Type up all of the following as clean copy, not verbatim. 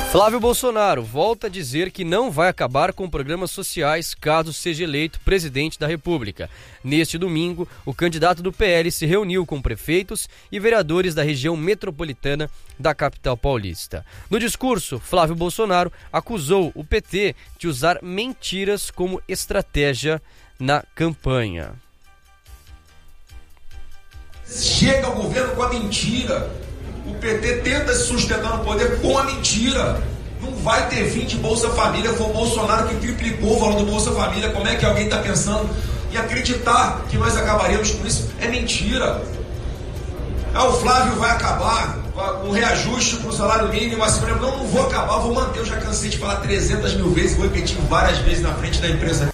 Flávio Bolsonaro volta a dizer que não vai acabar com programas sociais caso seja eleito presidente da República. Neste domingo, o candidato do PL se reuniu com prefeitos e vereadores da região metropolitana da capital paulista. No discurso, Flávio Bolsonaro acusou o PT de usar mentiras como estratégia na campanha. Chega ao governo com a mentira. O PT tenta se sustentar no poder com a mentira. Não vai ter fim de Bolsa Família. Foi o Bolsonaro que triplicou o valor do Bolsa Família. Como é que alguém está pensando em acreditar que nós acabaríamos com isso? É mentira. O Flávio vai acabar com reajuste para o salário mínimo. Não vou acabar, vou manter. Eu já cansei de falar 300 mil vezes, vou repetir várias vezes na frente da empresa.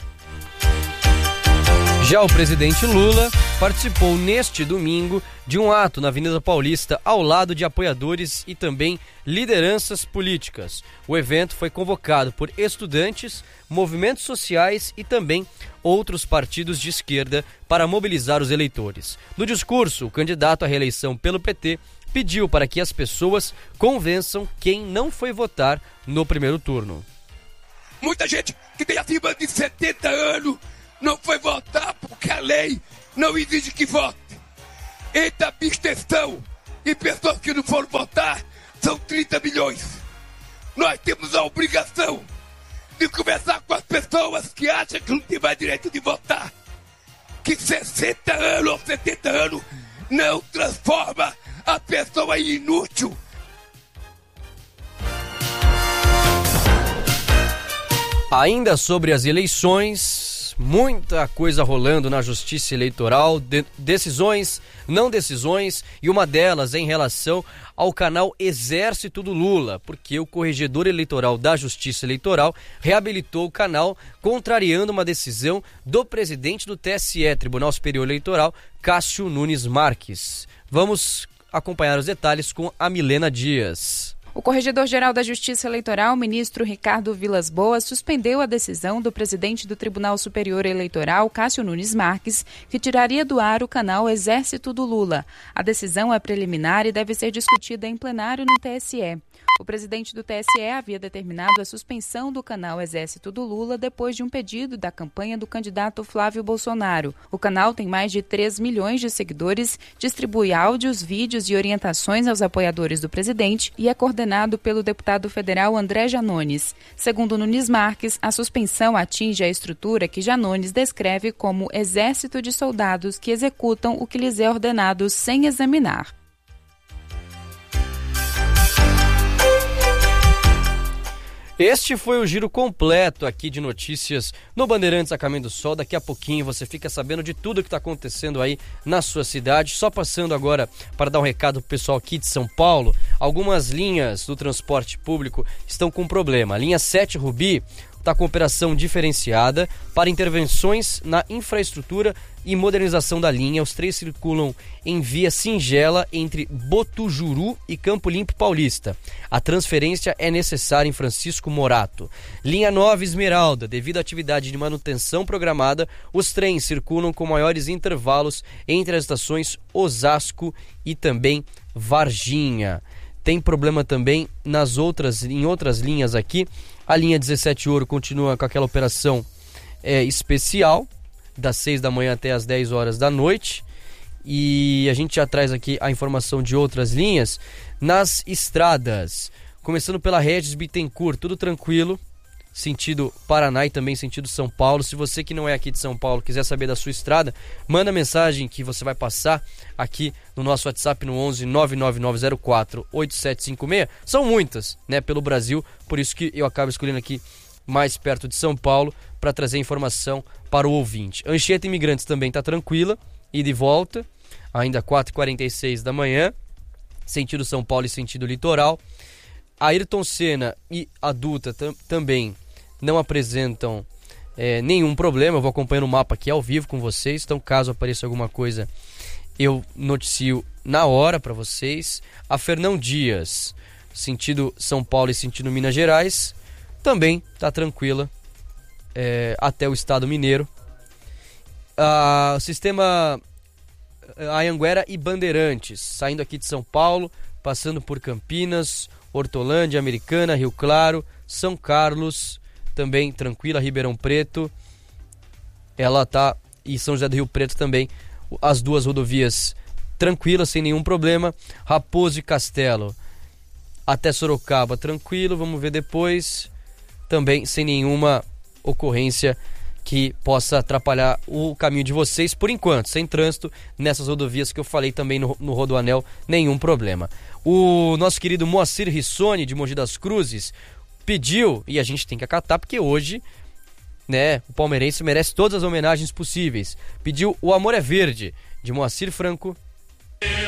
Já o presidente Lula participou neste domingo de um ato na Avenida Paulista ao lado de apoiadores e também lideranças políticas. O evento foi convocado por estudantes, movimentos sociais e também outros partidos de esquerda para mobilizar os eleitores. No discurso, o candidato à reeleição pelo PT pediu para que as pessoas convençam quem não foi votar no primeiro turno. Muita gente que tem acima de 70 anos não foi votar porque a lei não exige que vote. Entre abstenção e pessoas que não foram votar, são 30 milhões. Nós temos a obrigação de conversar com as pessoas que acham que não tem mais direito de votar. Que 60 anos ou 70 anos não transforma a pessoa em inútil. Ainda sobre as eleições, muita coisa rolando na Justiça Eleitoral, decisões, não decisões, e uma delas é em relação ao canal Exército do Lula, porque o corregedor eleitoral da Justiça Eleitoral reabilitou o canal, contrariando uma decisão do presidente do TSE, Tribunal Superior Eleitoral, Cássio Nunes Marques. Vamos acompanhar os detalhes com a Milena Dias. O Corregedor-Geral da Justiça Eleitoral, ministro Ricardo Vilas Boas, suspendeu a decisão do presidente do Tribunal Superior Eleitoral, Cássio Nunes Marques, que tiraria do ar o canal Exército do Lula. A decisão é preliminar e deve ser discutida em plenário no TSE. O presidente do TSE havia determinado a suspensão do canal Exército do Lula depois de um pedido da campanha do candidato Flávio Bolsonaro. O canal tem mais de 3 milhões de seguidores, distribui áudios, vídeos e orientações aos apoiadores do presidente e é coordenado pelo deputado federal André Janones. Segundo Nunes Marques, a suspensão atinge a estrutura que Janones descreve como exército de soldados que executam o que lhes é ordenado sem examinar. Este foi o giro completo aqui de notícias no Bandeirantes a Caminho do Sol. Daqui a pouquinho você fica sabendo de tudo que está acontecendo aí na sua cidade. Só passando agora para dar um recado pro pessoal aqui de São Paulo. Algumas linhas do transporte público estão com problema. A linha 7 Rubi está com operação diferenciada para intervenções na infraestrutura e modernização da linha. Os três circulam em via singela entre Botujuru e Campo Limpo Paulista. A transferência é necessária em Francisco Morato. Linha 9 Esmeralda, devido à atividade de manutenção programada, os trens circulam com maiores intervalos entre as estações Osasco e também Varginha. Tem problema também em outras linhas aqui. A linha 17 Ouro continua com aquela operação especial, das 6 da manhã até as 10 horas da noite. E a gente já traz aqui a informação de outras linhas. Nas estradas, começando pela Regis Bittencourt, tudo tranquilo, sentido Paraná e também sentido São Paulo. Se você que não é aqui de São Paulo quiser saber da sua estrada, manda mensagem que você vai passar aqui no nosso WhatsApp no 11 99904 8756. São muitas, né, pelo Brasil, por isso que eu acabo escolhendo aqui mais perto de São Paulo para trazer informação para o ouvinte. Anchieta Imigrantes também está tranquila, ida e volta, ainda 4h46 da manhã, sentido São Paulo e sentido litoral. Ayrton Senna e a Dutra também não apresentam nenhum problema. Eu vou acompanhando o mapa aqui ao vivo com vocês, então caso apareça alguma coisa eu noticio na hora para vocês. A Fernão Dias, sentido São Paulo e sentido Minas Gerais, também está tranquila até o estado mineiro. O sistema Anhanguera e Bandeirantes, saindo aqui de São Paulo, passando por Campinas, Hortolândia, Americana, Rio Claro, São Carlos, também tranquila, Ribeirão Preto, ela tá, e São José do Rio Preto também, as duas rodovias tranquilas, sem nenhum problema. Raposo e Castelo até Sorocaba, tranquilo, vamos ver depois, também sem nenhuma ocorrência que possa atrapalhar o caminho de vocês, por enquanto, sem trânsito nessas rodovias que eu falei também no Rodoanel, nenhum problema. O nosso querido Moacir Rissoni, de Mogi das Cruzes, pediu, e a gente tem que acatar, porque hoje, né, o palmeirense merece todas as homenagens possíveis, pediu O Amor é Verde, de Moacir Franco.